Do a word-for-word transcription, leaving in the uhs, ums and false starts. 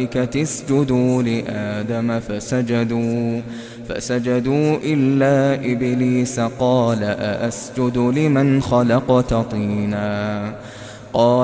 الملائكة اسجدوا لآدم فسجدوا فسجدوا إلا إبليس قال أأسجد لمن خلقت طينا قال